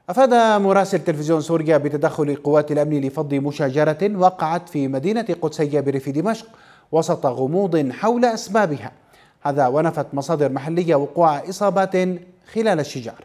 أفاد مراسل تلفزيون سوريا بتدخل قوات الأمن لفض مشاجرة وقعت في مدينة قدسية بريف دمشق وسط غموض حول أسبابها، هذا ونفت مصادر محلية وقوع إصابات خلال الشجار.